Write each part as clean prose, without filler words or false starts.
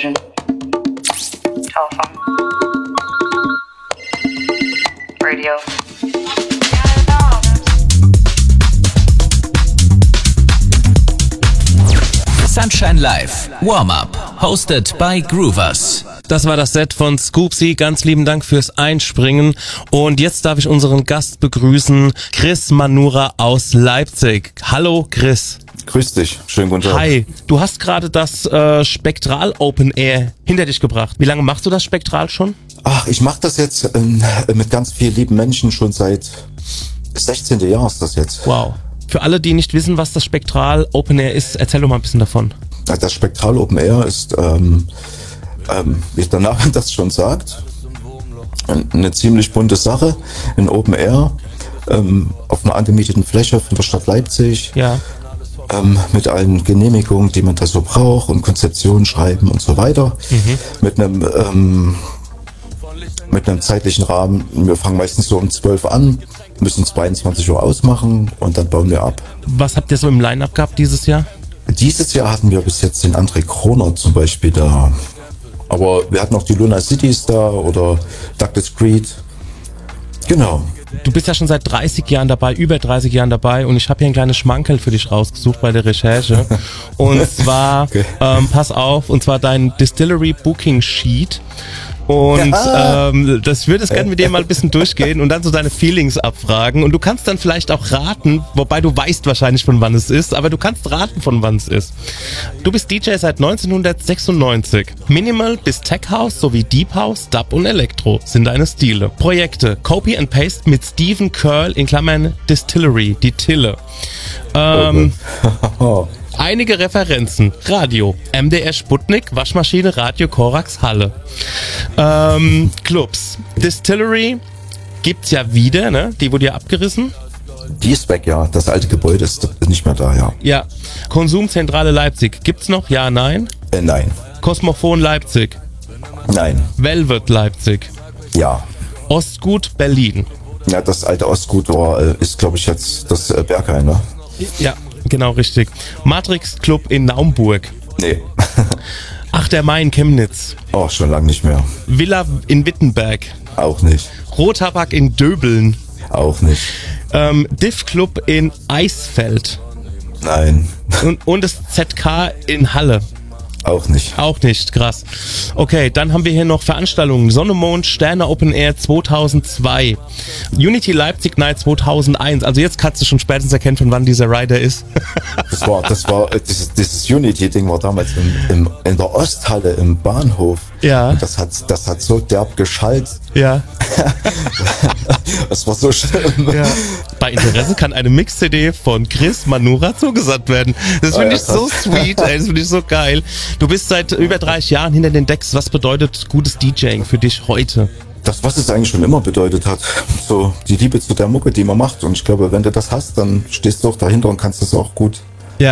television, telephone, radio. Sunshine Live, Warm-Up, hosted by Groovers. Das war das Set von Scoopsy. Ganz lieben Dank fürs Einspringen. Und jetzt darf ich unseren Gast begrüßen, Chris Manura aus Leipzig. Hallo Chris. Grüß dich, schönen guten Tag. Hi, du hast gerade das Spektral Open Air hinter dich gebracht. Wie lange machst du das Spektral schon? Ach, ich mache das jetzt mit ganz vielen lieben Menschen schon seit 16. Jahr ist das jetzt. Wow. Für alle, die nicht wissen, was das Spektral Open Air ist, erzähl doch mal ein bisschen davon. Das Spektral Open Air ist, wie der Name das schon sagt, eine ziemlich bunte Sache. Ein Open Air auf einer angemieteten Fläche von der Stadt Leipzig. Ja. Mit allen Genehmigungen, die man da so braucht und Konzeptionen schreiben und so weiter. Mit einem zeitlichen Rahmen. Wir fangen meistens so um 12 an, müssen 22 Uhr ausmachen und dann bauen wir ab. Was habt ihr so im Line-Up gehabt dieses Jahr? Dieses Jahr hatten wir bis jetzt den André Kroner zum Beispiel da. Aber wir hatten auch die Luna Cities da oder Douglas Creed. Genau. Du bist ja schon seit 30 Jahren dabei, über 30 Jahren dabei, und ich habe hier ein kleines Schmankerl für dich rausgesucht bei der Recherche. Und zwar, okay. Pass auf, und zwar dein Distillery Booking Sheet. Und das würde ich gerne mit dir mal ein bisschen durchgehen und dann so deine Feelings abfragen. Und du kannst dann vielleicht auch raten, wobei du weißt wahrscheinlich, von wann es ist, aber du kannst raten, von wann es ist. Du bist DJ seit 1996. Minimal bis Tech House sowie Deep House, Dub und Elektro sind deine Stile. Projekte: Copy and Paste mit Stephen Curl in Klammern Distillery, die Tille. Einige Referenzen: Radio, MDR Sputnik, Waschmaschine, Radio Korax, Halle. Clubs: Distillery gibt's ja wieder, ne? Die wurde ja abgerissen. Die ist weg, ja. Das alte Gebäude ist nicht mehr da, ja. Ja. Konsumzentrale Leipzig gibt's noch? Ja, nein? Nein. Kosmophon Leipzig. Nein. Velvet Leipzig. Ja. Ostgut Berlin. Ja, das alte Ostgut ist, glaube ich, jetzt das Berghain, ne? Ja, genau, richtig. Matrix Club in Naumburg. Nee. Ach, der Main Chemnitz. Oh, schon lange nicht mehr. Villa in Wittenberg. Auch nicht. Rottabak in Döbeln. Auch nicht. Diff Club in Eisfeld. Nein. Und das ZK in Halle. Auch nicht. Auch nicht, krass. Okay, dann haben wir hier noch Veranstaltungen: Sonne, Mond, Sterne Open Air 2002, Unity Leipzig Night 2001. Also jetzt kannst du schon spätestens erkennen, von wann dieser Rider ist. Dieses Unity-Ding war damals in der Osthalle im Bahnhof. Ja. Und das hat so derb geschallt. Ja. Das war so schlimm. Ja. Bei Interesse kann eine Mix-CD von Chris Manura zugesandt werden. Das finde ich so sweet, ey. Das finde ich so geil. Du bist seit über 30 Jahren hinter den Decks. Was bedeutet gutes DJing für dich heute? Das, was es eigentlich schon immer bedeutet hat. So die Liebe zu der Mucke, die man macht. Und ich glaube, wenn du das hast, dann stehst du auch dahinter und kannst das auch gut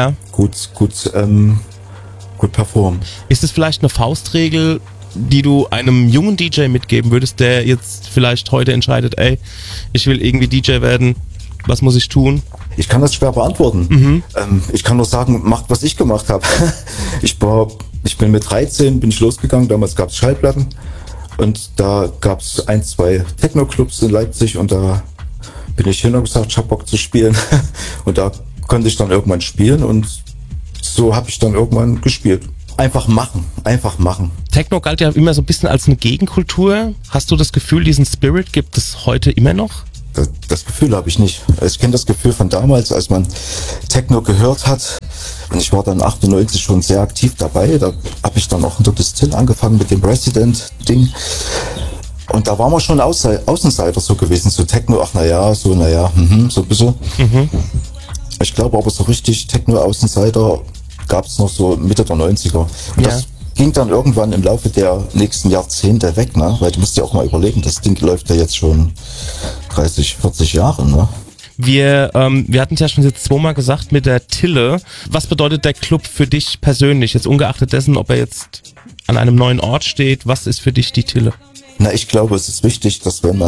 performen. Ist es vielleicht eine Faustregel, die du einem jungen DJ mitgeben würdest, der jetzt vielleicht heute entscheidet, ey, ich will irgendwie DJ werden, was muss ich tun? Ich kann das schwer beantworten. Ich kann nur sagen, macht, was ich gemacht habe. Ich bin mit 13, bin ich losgegangen, damals gab es Schallplatten und da gab es 1, 2 Techno-Clubs in Leipzig und da bin ich hin und gesagt, ich hab Bock zu spielen und da konnte ich dann irgendwann spielen und so habe ich dann irgendwann gespielt. Einfach machen. Techno galt ja immer so ein bisschen als eine Gegenkultur. Hast du das Gefühl, diesen Spirit gibt es heute immer noch? Das Gefühl habe ich nicht. Ich kenne das Gefühl von damals, als man Techno gehört hat. Und ich war dann 98 schon sehr aktiv dabei. Da habe ich dann auch unter Distill angefangen mit dem Resident-Ding. Und da waren wir schon Außenseiter so gewesen, so Techno, so ein bisschen. Ich glaube aber so richtig Techno-Außenseiter gab es noch so Mitte der 90er. Und das ging dann irgendwann im Laufe der nächsten Jahrzehnte weg, ne? Weil du musst dir auch mal überlegen, das Ding läuft ja jetzt schon 30, 40 Jahre, ne? Wir hatten es ja schon jetzt zweimal gesagt mit der Tille. Was bedeutet der Club für dich persönlich? Jetzt ungeachtet dessen, ob er jetzt an einem neuen Ort steht, was ist für dich die Tille? Na, ich glaube, es ist wichtig, dass wenn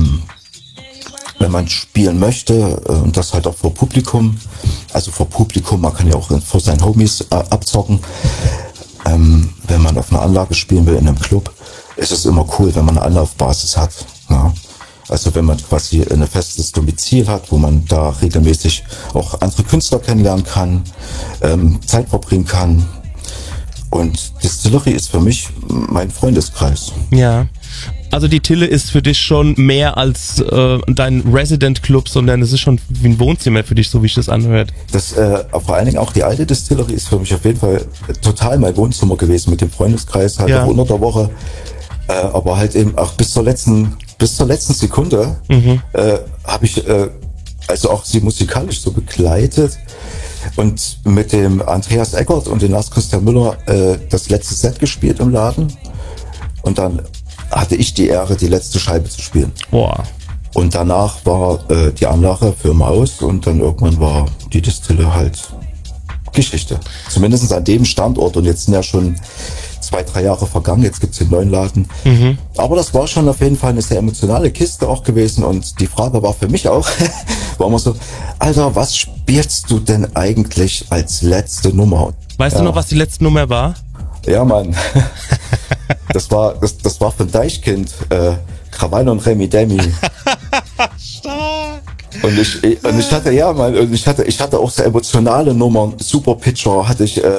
man spielen möchte und das halt auch vor Publikum, man kann ja auch vor seinen Homies abzocken, wenn man auf einer Anlage spielen will in einem Club, ist es immer cool, wenn man eine Anlaufbasis hat. Ja. Also wenn man quasi ein festes Domizil hat, wo man da regelmäßig auch andere Künstler kennenlernen kann, Zeit verbringen kann. Und Distillery ist für mich mein Freundeskreis. Ja. Also die Tille ist für dich schon mehr als dein Resident Club, sondern es ist schon wie ein Wohnzimmer für dich, so wie ich das anhört. Das, vor allen Dingen auch die alte Distillery ist für mich auf jeden Fall total mein Wohnzimmer gewesen mit dem Freundeskreis, halt auch unter der Woche. Aber halt eben auch bis zur letzten Sekunde habe ich also auch sie musikalisch so begleitet und mit dem Andreas Eckert und dem Lars Christian Müller das letzte Set gespielt im Laden und dann hatte ich die Ehre, die letzte Scheibe zu spielen. Boah. Und danach war die Anlage für Maus und dann irgendwann war die Distille halt Geschichte. Zumindest an dem Standort und jetzt sind ja schon 2-3 Jahre vergangen, jetzt gibt's den neuen Laden. Aber das war schon auf jeden Fall eine sehr emotionale Kiste auch gewesen und die Frage war für mich auch, war immer so, Alter, was spielst du denn eigentlich als letzte Nummer? Weißt du noch, was die letzte Nummer war? Ja, Mann. Das war von Deichkind, Krawall und Remi Demi. Stark. Und ich hatte, ja, Mann, und ich hatte auch so emotionale Nummern, Super Pitcher hatte ich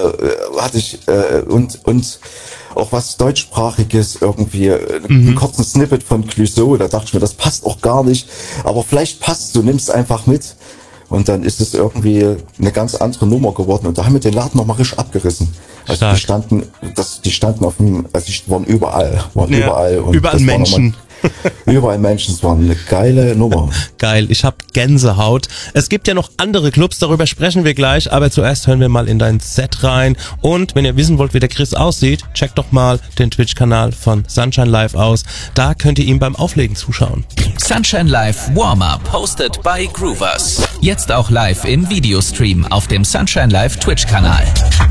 und auch was deutschsprachiges irgendwie, einen kurzen Snippet von Clouseau, da dachte ich mir, das passt auch gar nicht, aber vielleicht passt, du nimmst einfach mit. Und dann ist es irgendwie eine ganz andere Nummer geworden. Und da haben wir den Laden nochmal richtig abgerissen. Also die standen auf dem, also die waren überall. Und überall Menschen. Überall Menschen, es war eine geile Nummer. Geil, ich hab Gänsehaut. Es gibt ja noch andere Clubs, darüber sprechen wir gleich, aber zuerst hören wir mal in dein Set rein. Und wenn ihr wissen wollt, wie der Chris aussieht, checkt doch mal den Twitch-Kanal von Sunshine Live aus. Da könnt ihr ihm beim Auflegen zuschauen. Sunshine Live Warm-Up, hosted by Groovers. Jetzt auch live im Videostream auf dem Sunshine Live Twitch-Kanal.